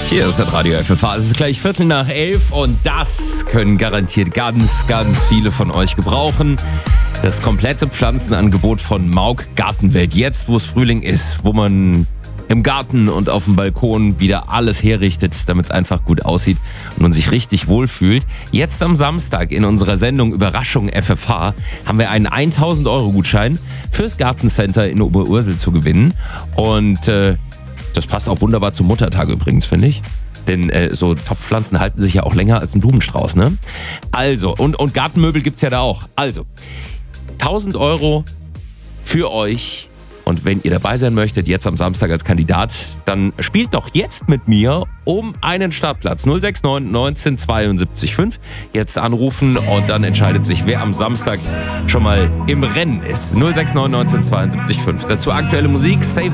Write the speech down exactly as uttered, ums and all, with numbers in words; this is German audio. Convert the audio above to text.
Hier ist das Radio F F H. Es ist gleich Viertel nach elf und das können garantiert ganz, ganz viele von euch gebrauchen. Das komplette Pflanzenangebot von Mauk Gartenwelt. Jetzt, wo es Frühling ist, wo man im Garten und auf dem Balkon wieder alles herrichtet, damit es einfach gut aussieht und man sich richtig wohlfühlt. Jetzt am Samstag in unserer Sendung Überraschung F F H haben wir einen tausend Euro Gutschein fürs Gartencenter in Oberursel zu gewinnen. Und äh, das passt auch wunderbar zum Muttertag übrigens, finde ich. Denn äh, so Topfpflanzen halten sich ja auch länger als ein Blumenstrauß, ne? Also, und, und Gartenmöbel gibt's ja da auch. Also, tausend Euro für euch. Und wenn ihr dabei sein möchtet, jetzt am Samstag als Kandidat, dann spielt doch jetzt mit mir um einen Startplatz. null sechs neun neunzehn zweiundsiebzig fünf. Jetzt anrufen und dann entscheidet sich, wer am Samstag schon mal im Rennen ist. null sechs neun neunzehn zweiundsiebzig fünf. Dazu aktuelle Musik, Save